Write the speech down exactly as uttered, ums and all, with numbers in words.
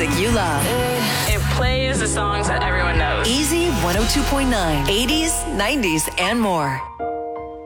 music you love. It plays the songs that everyone knows. Easy one oh two point nine, eighties, nineties, and more.